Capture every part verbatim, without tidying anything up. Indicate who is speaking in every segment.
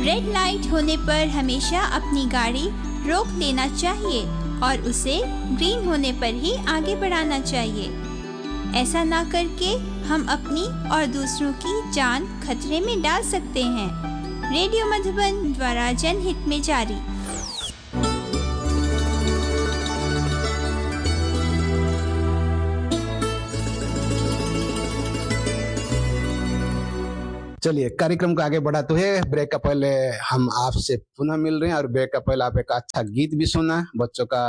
Speaker 1: Red light होने पर हमेशा अपनी गाड़ी रोक लेना चाहिए और उसे ग्रीन होने पर ही आगे बढ़ाना चाहिए। ऐसा ना करके हम अपनी और दूसरों की जान खतरे में डाल सकते हैं। रेडियो मधुबन द्वारा जनहित में जारी।
Speaker 2: चलिए कार्यक्रम को आगे बढ़ाते हुए ब्रेक का पहले हम आपसे पुनः मिल रहे हैं और ब्रेक का पहले आप एक अच्छा गीत भी सुना, बच्चों का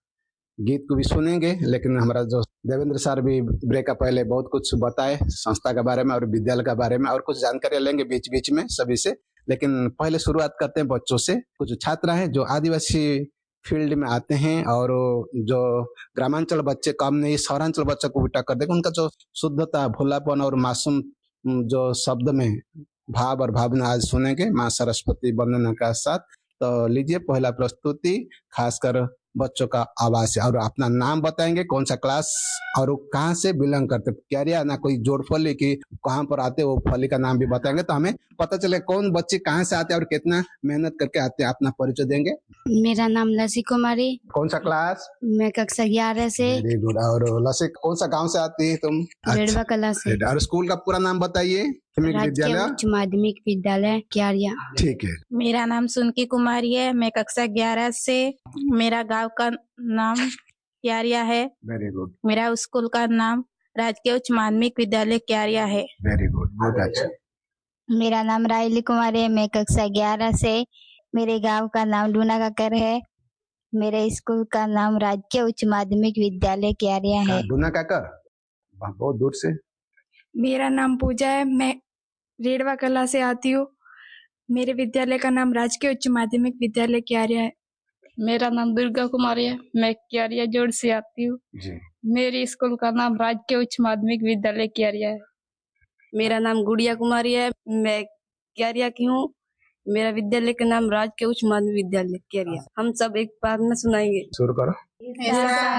Speaker 2: गीत को भी सुनेंगे। लेकिन हमारा जो देवेंद्र सर भी ब्रेक का पहले बहुत कुछ बताए संस्था के बारे में और विद्यालय के बारे में, और कुछ जानकारी लेंगे बीच बीच में सभी से। लेकिन पहले शुरुआत करते हैं बच्चों से। कुछ छात्र हैं जो आदिवासी फील्ड में आते हैं और जो ग्रामांचल बच्चे कम नहीं शहरांचल बच्चों को भी टक्कर देगा। उनका जो शुद्धता, भोलापन और मासूम जो शब्द में भाव और भावना आज सुनेंगे माँ सरस्वती वंदना का साथ। तो लीजिए पहला प्रस्तुति खासकर बच्चों का आवाज से, और अपना नाम बताएंगे, कौन सा क्लास और कहाँ से बिलोंग करते, क्या रिया ना कोई जोड़ फली की कहाँ पर आते वो फली का नाम भी बताएंगे तो हमें पता चले कौन बच्चे कहाँ से आते हैं और कितना मेहनत करके आते हैं। अपना परिचय देंगे।
Speaker 3: मेरा नाम लसी कुमारी।
Speaker 2: कौन सा क्लास?
Speaker 3: मैं कक्षा ग्यारह से।
Speaker 2: Very good. और लसी कौन सा गांव से आती है तुम?
Speaker 3: रेडवा कला से।
Speaker 2: और स्कूल का पूरा नाम बताइए।
Speaker 3: राजकीय उच्च माध्यमिक विद्यालय क्यारिया।
Speaker 2: ठीक है।
Speaker 4: मेरा नाम सुनकी कुमारी है। मैं कक्षा ग्यारह से। मेरा गांव का नाम क्यारिया है।
Speaker 2: Very good.
Speaker 4: मेरा स्कूल का नाम राजकीय उच्च माध्यमिक विद्यालय क्यारिया है।
Speaker 2: वेरी गुड, बहुत अच्छा।
Speaker 3: मेरा नाम रायली कुमारी है। मैं कक्षा ग्यारह से। मेरे गांव का नाम डूना काकर है। मेरे स्कूल का नाम राजकीय उच्च माध्यमिक विद्यालय क्यारिया है।
Speaker 2: डूना काकर बहुत दूर से।
Speaker 5: मेरा नाम पूजा है। मैं रेडवा कला से आती हूँ। मेरे विद्यालय का नाम राजकीय उच्च माध्यमिक विद्यालय क्यारिया है।
Speaker 6: मेरा नाम दुर्गा कुमारी है। मैं क्यारिया जोड़ से आती हूँ। मेरे स्कूल का नाम राजकीय उच्च माध्यमिक विद्यालय क्यारिया है।
Speaker 7: मेरा नाम गुड़िया कुमारी है। मैं क्यारिया की हूँ। मेरा विद्यालय का नाम राजकीय उच्च माध्यमिक विद्यालय क्यारिया। हम सब एक प्रार्थना सुनाएंगे।
Speaker 2: शुरू करो।